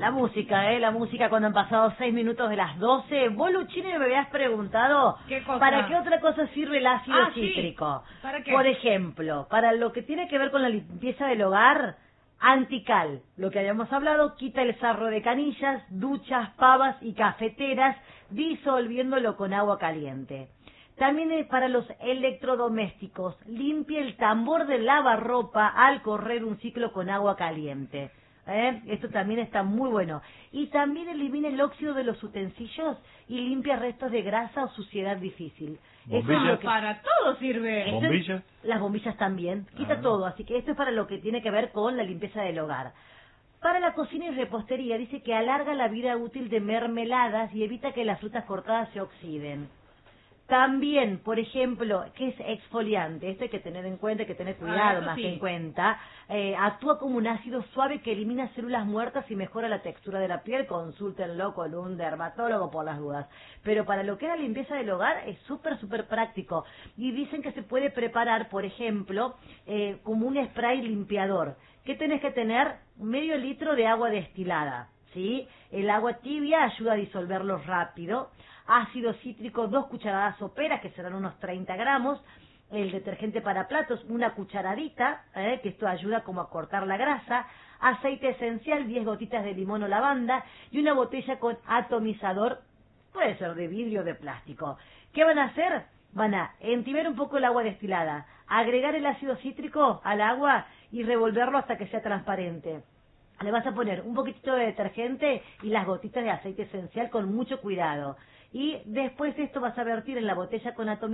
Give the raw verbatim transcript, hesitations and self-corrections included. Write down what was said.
La música, ¿eh? La música cuando han pasado seis minutos de las doce. Vos, Luchini, me habías preguntado ¿Qué cosa? ¿para qué otra cosa sirve el ácido Ah, sí. cítrico? ¿Para qué? Por ejemplo, para lo que tiene que ver con la limpieza del hogar, antical, lo que habíamos hablado, quita el sarro de canillas, duchas, pavas y cafeteras, disolviéndolo con agua caliente. También es para los electrodomésticos, limpia el tambor de lavarropa al correr un ciclo con agua caliente. ¿Eh? Esto también está muy bueno. Y también elimina el óxido de los utensilios y limpia restos de grasa o suciedad difícil. Eso es ¿Bombillas? lo que... Para todo sirve. Esto es- ¿Bombillas? Las bombillas también, quita Ah. todo. Así que esto es para lo que tiene que ver con la limpieza del hogar. Para la cocina y repostería dice que alarga la vida útil de mermeladas y evita que las frutas cortadas se oxiden. También, por ejemplo, que es exfoliante, esto hay que tener en cuenta, hay que tener cuidado eso más sí. que en cuenta, eh, actúa como un ácido suave que elimina células muertas y mejora la textura de la piel, consúltenlo con un dermatólogo por las dudas. Pero para lo que es la limpieza del hogar es súper, súper práctico. Y dicen que se puede preparar, por ejemplo, eh, como un spray limpiador. ¿Qué tenés que tener? Medio litro de agua destilada, ¿sí? El agua tibia ayuda a disolverlo rápido. Ácido cítrico, dos cucharadas soperas, que serán unos treinta gramos. El detergente para platos, una cucharadita, ¿eh? que esto ayuda como a cortar la grasa. Aceite esencial, diez gotitas de limón o lavanda. Y una botella con atomizador, puede ser de vidrio o de plástico. ¿Qué van a hacer? Van a entibar un poco el agua destilada, agregar el ácido cítrico al agua y revolverlo hasta que sea transparente. Le vas a poner un poquitito de detergente y las gotitas de aceite esencial con mucho cuidado. Y después de esto vas a vertir en la botella con atomizador